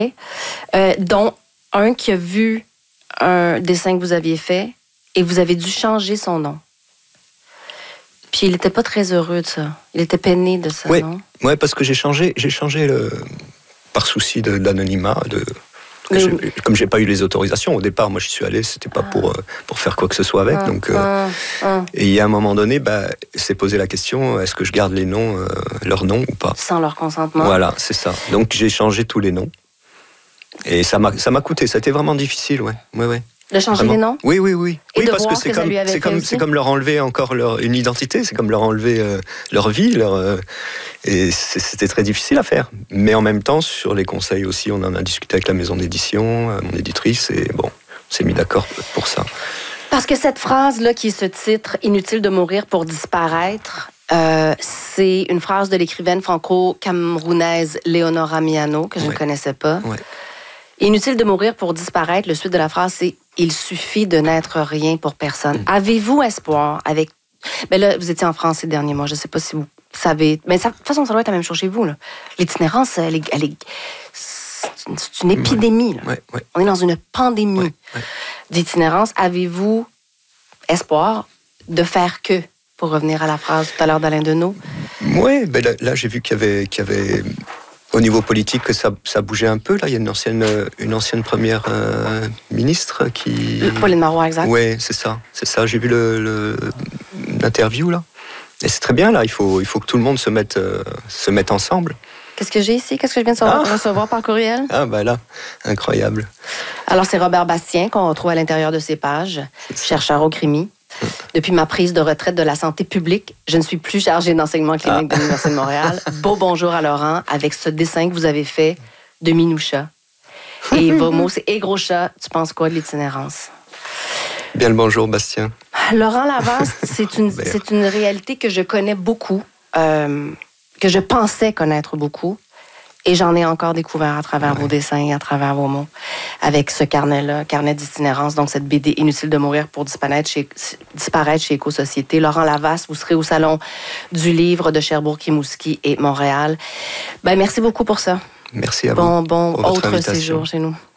dont un qui a vu un dessin que vous aviez fait et vous avez dû changer son nom. Puis il n'était pas très heureux de ça. Il était peiné de ça, non? Oui, parce que j'ai changé par souci d'anonymat, comme j'ai pas eu les autorisations au départ, moi je suis allé, c'était pas pour faire quoi que ce soit avec. Et il y a un moment donné, s'est posé la question, est-ce que je garde les noms, leurs noms ou pas? Sans leur consentement. Voilà, c'est ça. Donc j'ai changé tous les noms. Et ça m'a coûté, ça a été vraiment difficile, ouais. De changer vraiment. Les noms? Oui. Et Parce que c'est comme leur enlever encore une identité, c'est comme leur enlever leur vie, et c'était très difficile à faire. Mais en même temps, sur les conseils aussi, on en a discuté avec la maison d'édition, mon éditrice, et bon, on s'est mis d'accord pour ça. Parce que cette phrase-là, qui est ce titre, « Inutile de mourir pour disparaître », c'est une phrase de l'écrivaine franco-camerounaise Léonora Miano, que je ne connaissais pas. Ouais. Inutile de mourir pour disparaître, le suite de la phrase, c'est « Il suffit de n'être rien pour personne ». Avez-vous espoir avec... Mais là, vous étiez en France ces derniers mois, je ne sais pas si vous savez... Mais de toute façon, ça doit être la même chose chez vous, là. L'itinérance, c'est une épidémie, là. Ouais. On est dans une pandémie d'itinérance. Avez-vous espoir de faire que, pour revenir à la phrase tout à l'heure d'Alain Deneau? Oui, là j'ai vu qu'il y avait au niveau politique que ça bougeait un peu. Là, il y a une ancienne première ministre qui... Pauline Marois, exact. Oui, c'est ça. J'ai vu l'interview, là. Et c'est très bien, là. Il faut que tout le monde se mette ensemble. Qu'est-ce que j'ai ici? Qu'est-ce que je viens de recevoir par courriel? Là, incroyable. Alors, c'est Robert Bastien qu'on retrouve à l'intérieur de ses pages, chercheur au CRIMI. Depuis ma prise de retraite de la santé publique, je ne suis plus chargée d'enseignement clinique de l'Université de Montréal. Beau bonjour à Laurent avec ce dessin que vous avez fait de Minoucha. Et vos mots, c'est « Et gros chat, tu penses quoi de l'itinérance? » Bien le bonjour, Bastien. Laurent Lavasse, c'est une réalité que je connais beaucoup, que je pensais connaître beaucoup. Et j'en ai encore découvert à travers vos dessins et à travers vos mots. Avec ce carnet-là, carnet d'itinérance, donc cette BD Inutile de mourir pour disparaître chez Éco-Société. Laurent Lavasse, vous serez au Salon du livre de Sherbrooke-Rimouski et Montréal. Merci beaucoup pour ça. Merci à vous. Bon autre séjour chez nous.